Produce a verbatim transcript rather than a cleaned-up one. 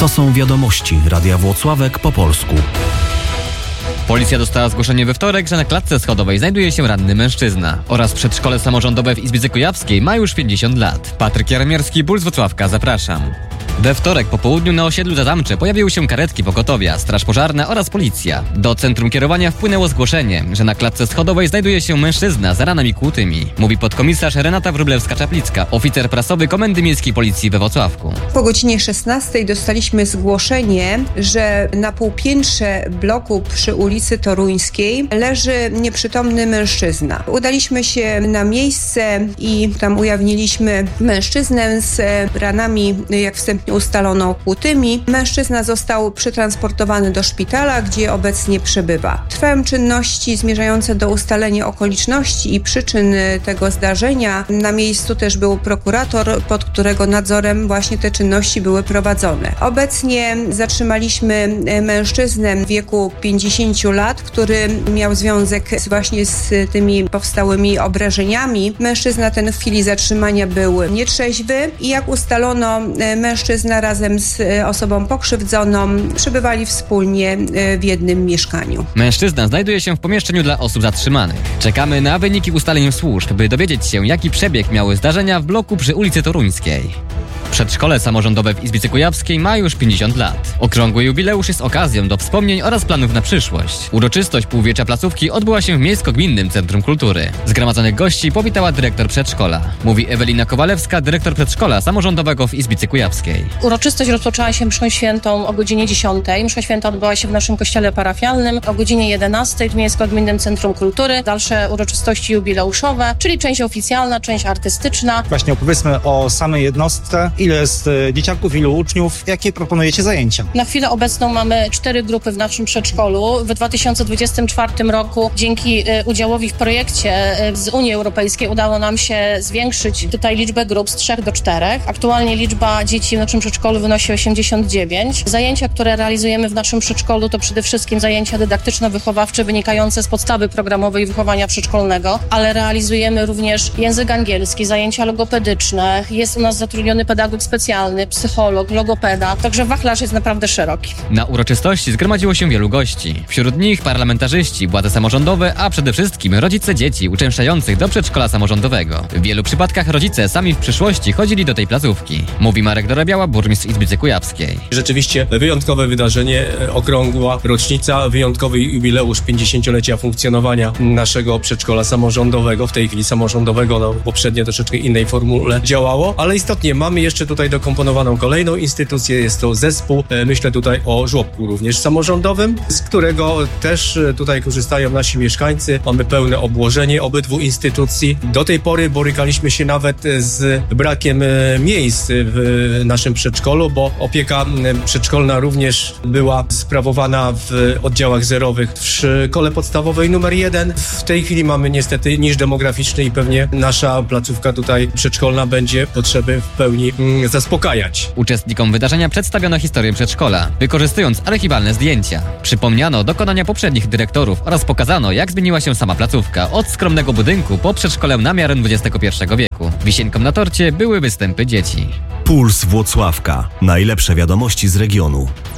To są wiadomości Radia Włocławek po polsku. Policja dostała zgłoszenie we wtorek, że na klatce schodowej znajduje się ranny mężczyzna oraz przedszkole samorządowe w Izbicy Kujawskiej ma już pięćdziesiąt lat. Patryk Jaromierski, Puls Włocławka, zapraszam. We wtorek po południu na osiedlu Zatamcze pojawiły się karetki pogotowia, straż pożarna oraz policja. Do centrum kierowania wpłynęło zgłoszenie, że na klatce schodowej znajduje się mężczyzna z ranami kłutymi. Mówi podkomisarz Renata Wróblewska-Czaplicka, oficer prasowy Komendy Miejskiej Policji we Włocławku. Po godzinie szesnastej dostaliśmy zgłoszenie, że na półpiętrze bloku przy ulicy Toruńskiej leży nieprzytomny mężczyzna. Udaliśmy się na miejsce i tam ujawniliśmy mężczyznę z ranami, jak wstępnie ustalono, kłutymi. Mężczyzna został przetransportowany do szpitala, gdzie obecnie przebywa. Trwają czynności zmierzające do ustalenia okoliczności i przyczyn tego zdarzenia. Na miejscu też był prokurator, pod którego nadzorem właśnie te czynności były prowadzone. Obecnie zatrzymaliśmy mężczyznę w wieku pięćdziesięciu lat, który miał związek z, właśnie z tymi powstałymi obrażeniami. Mężczyzna ten w chwili zatrzymania był nietrzeźwy i jak ustalono, mężczyzna razem z osobą pokrzywdzoną przebywali wspólnie w jednym mieszkaniu. Mężczyzna znajduje się w pomieszczeniu dla osób zatrzymanych. Czekamy na wyniki ustaleń służb, by dowiedzieć się, jaki przebieg miały zdarzenia w bloku przy ulicy Toruńskiej. Przedszkole samorządowe w Izbicy Kujawskiej ma już pięćdziesiąt lat. Okrągły jubileusz jest okazją do wspomnień oraz planów na przyszłość. Uroczystość półwiecza placówki odbyła się w Miejsko-Gminnym Centrum Kultury. Zgromadzonych gości powitała dyrektor przedszkola. Mówi Ewelina Kowalewska, dyrektor przedszkola samorządowego w Izbicy Kujawskiej. Uroczystość rozpoczęła się mszą świętą o godzinie dziesiątej. Msza święta odbyła się w naszym kościele parafialnym o godzinie jedenastej w Miejsko-Gminnym Centrum Kultury. Dalsze uroczystości jubileuszowe, czyli część oficjalna, część artystyczna. Właśnie opowiedzmy o samej jednostce. Ile jest dzieciaków, ilu uczniów? Jakie proponujecie zajęcia? Na chwilę obecną mamy cztery grupy w naszym przedszkolu. W dwa tysiące dwudziestym czwartym roku dzięki udziałowi w projekcie z Unii Europejskiej udało nam się zwiększyć tutaj liczbę grup z trzech do czterech. Aktualnie liczba dzieci w naszym przedszkolu wynosi osiemdziesiąt dziewięć. Zajęcia, które realizujemy w naszym przedszkolu, to przede wszystkim zajęcia dydaktyczno-wychowawcze wynikające z podstawy programowej wychowania przedszkolnego, ale realizujemy również język angielski, zajęcia logopedyczne. Jest u nas zatrudniony pedagog specjalny, psycholog, logopeda, także wachlarz jest naprawdę szeroki. Na uroczystości zgromadziło się wielu gości. Wśród nich parlamentarzyści, władze samorządowe, a przede wszystkim rodzice dzieci uczęszczających do przedszkola samorządowego. W wielu przypadkach rodzice sami w przyszłości chodzili do tej placówki. Mówi Marek Dorabiała, burmistrz Izbicy Kujawskiej. Rzeczywiście wyjątkowe wydarzenie, okrągła rocznica, wyjątkowy jubileusz pięćdziesięciolecia funkcjonowania naszego przedszkola samorządowego. W tej chwili samorządowego, no poprzednio troszeczkę innej formule działało, ale istotnie mamy jeszcze tutaj dokomponowaną kolejną instytucję, jest to zespół, myślę tutaj o żłobku również samorządowym, z którego też tutaj korzystają nasi mieszkańcy. Mamy pełne obłożenie obydwu instytucji. Do tej pory borykaliśmy się nawet z brakiem miejsc w naszym przedszkolu, bo opieka przedszkolna również była sprawowana w oddziałach zerowych w szkole podstawowej numer jeden. W tej chwili mamy niestety niż demograficzny i pewnie nasza placówka tutaj przedszkolna będzie potrzeby w pełni zaspokajać. Uczestnikom wydarzenia przedstawiono historię przedszkola, wykorzystując archiwalne zdjęcia. Przypomniano dokonania poprzednich dyrektorów oraz pokazano, jak zmieniła się sama placówka od skromnego budynku po przedszkole na miarę dwudziestego pierwszego wieku. Wisienką na torcie były występy dzieci. Puls Włocławka. Najlepsze wiadomości z regionu.